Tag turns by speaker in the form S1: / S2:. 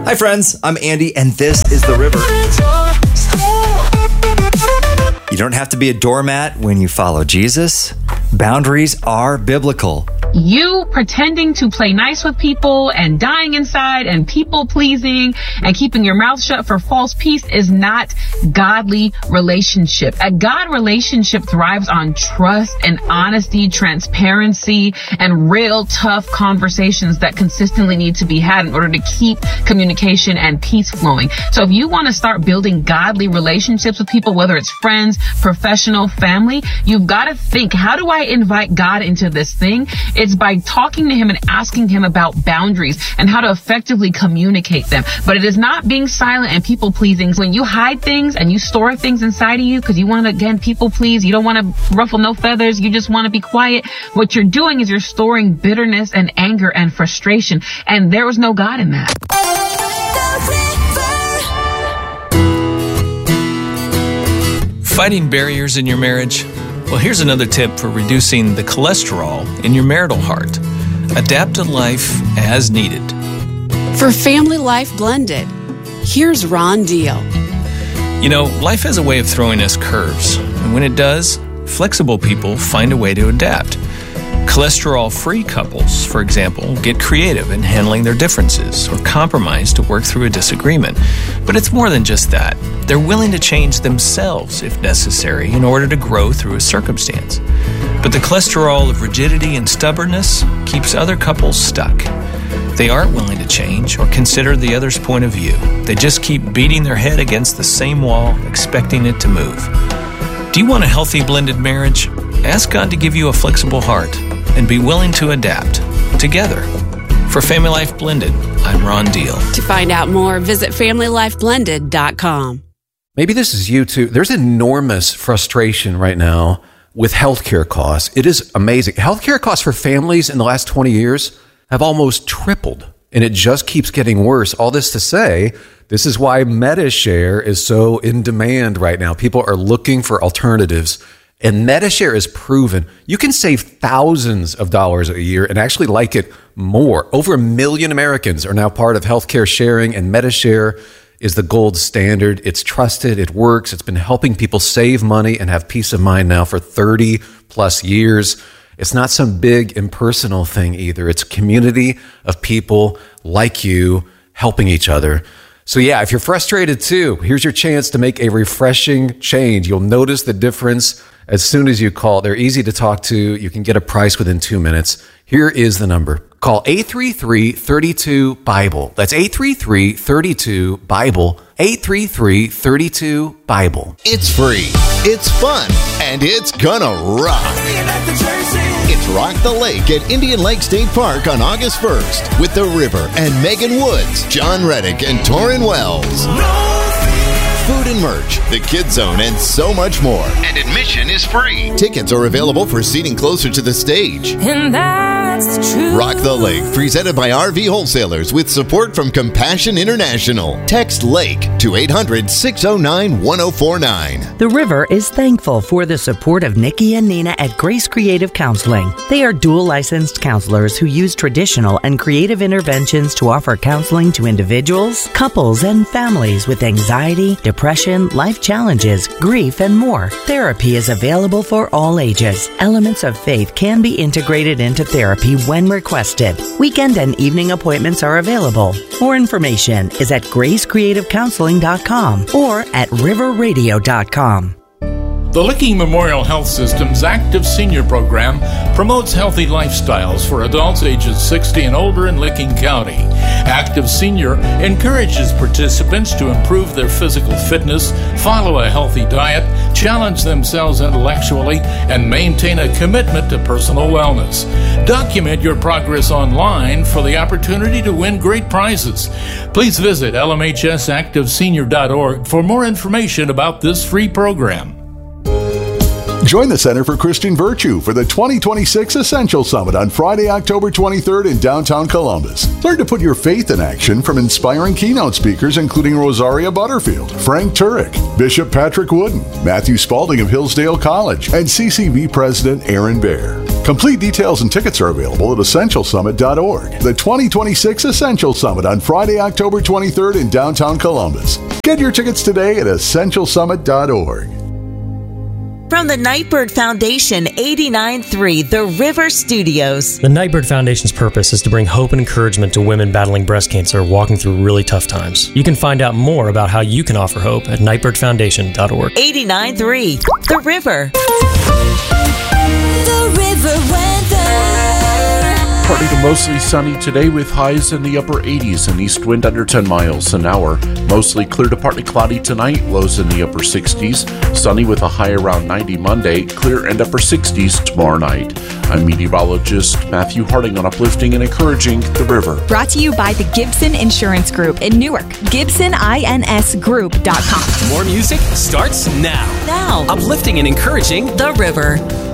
S1: Hi friends, I'm Andy and this is The River. You don't have to be a doormat when you follow Jesus. Boundaries are biblical.
S2: You pretending to play nice with people and dying inside and people pleasing and keeping your mouth shut for false peace is not godly relationship. A God relationship thrives on trust and honesty, transparency, and real tough conversations that consistently need to be had in order to keep communication and peace flowing. So if you want to start building godly relationships with people, whether it's friends, professional, family, you've got to think, how do I invite God into this thing? It's by talking to him and asking him about boundaries and how to effectively communicate them. But it is not being silent and people pleasing. When you hide things and you store things inside of you because you want to, again, people please, you don't want to ruffle no feathers, you just want to be quiet. What you're doing is you're storing bitterness and anger and frustration. And there was no God in that.
S3: Fighting barriers in your marriage? Well, here's another tip for reducing the cholesterol in your marital heart. Adapt to life as needed.
S4: For Family Life Blended, here's Ron Deal.
S3: You know, life has a way of throwing us curves. And when it does, flexible people find a way to adapt. Cholesterol-free couples, for example, get creative in handling their differences or compromise to work through a disagreement. But it's more than just that. They're willing to change themselves if necessary in order to grow through a circumstance. But the cholesterol of rigidity and stubbornness keeps other couples stuck. They aren't willing to change or consider the other's point of view. They just keep beating their head against the same wall, expecting it to move. Do you want a healthy blended marriage? Ask God to give you a flexible heart and be willing to adapt together. For Family Life Blended, I'm Ron Deal.
S4: To find out more, visit FamilyLifeBlended.com.
S5: Maybe this is you too. There's enormous frustration right now with healthcare costs. It is amazing. Healthcare costs for families in the last 20 years have almost tripled, and it just keeps getting worse. All this to say, this is why MediShare is so in demand right now. People are looking for alternatives. And MediShare is proven you can save thousands of dollars a year and actually like it more. Over 1 million Americans are now part of healthcare sharing, and MediShare is the gold standard. It's trusted. It works. It's been helping people save money and have peace of mind now for 30 plus years. It's not some big impersonal thing either. It's a community of people like you helping each other. So yeah, if you're frustrated too, here's your chance to make a refreshing change. You'll notice the difference as soon as you call. They're easy to talk to. You can get a price within 2 minutes. Here is the number. Call 833-32-BIBLE. That's 833-32-BIBLE. 833-32-BIBLE.
S6: It's free, it's fun, and it's gonna rock. It's Rock the Lake at Indian Lake State Park on August 1st with The River and Megan Woods, John Reddick, and Torrin Wells. Food and merch, the Kids Zone, and so much more. And admission is free. Tickets are available for seating closer to the stage.
S7: And that's the truth.
S6: Rock the Lake, presented by RV Wholesalers with support from Compassion International. Text LAKE to 800-609-1049.
S8: The River is thankful for the support of Nikki and Nina at Grace Creative Counseling. They are dual licensed counselors who use traditional and creative interventions to offer counseling to individuals, couples, and families with anxiety, depression, life challenges, grief, and more. Therapy is available for all ages. Elements of faith can be integrated into therapy when requested. Weekend and evening appointments are available. More information is at gracecreativecounseling.com or at riverradio.com.
S9: The Licking Memorial Health System's Active Senior Program promotes healthy lifestyles for adults ages 60 and older in Licking County. Active Senior encourages participants to improve their physical fitness, follow a healthy diet, challenge themselves intellectually, and maintain a commitment to personal wellness. Document your progress online for the opportunity to win great prizes. Please visit lmhsactivesenior.org for more information about this free program.
S10: Join the Center for Christian Virtue for the 2026 Essential Summit on Friday, October 23rd in downtown Columbus. Learn to put your faith in action from inspiring keynote speakers including Rosaria Butterfield, Frank Turek, Bishop Patrick Wooden, Matthew Spalding of Hillsdale College, and CCV President Aaron Baer. Complete details and tickets are available at essentialsummit.org. The 2026 Essential Summit on Friday, October 23rd in downtown Columbus. Get your tickets today at essentialsummit.org.
S11: From the Nightbird Foundation, 89.3 The River Studios.
S12: The Nightbird Foundation's purpose is to bring hope and encouragement to women battling breast cancer walking through really tough times. You can find out more about how you can offer hope at nightbirdfoundation.org.
S11: 89.3 The River.
S7: The River weather.
S13: Partly to mostly sunny today with highs in the upper 80s and east wind under 10 miles an hour. Mostly clear to partly cloudy tonight, lows in the upper 60s. Sunny with a high around 90 Monday, clear and upper 60s tomorrow night. I'm meteorologist Matthew Harding on Uplifting and Encouraging the River.
S14: Brought to you by the Gibson Insurance Group in Newark. GibsonINSGroup.com.
S15: More music starts now.
S11: Now.
S15: Uplifting and Encouraging
S11: the River.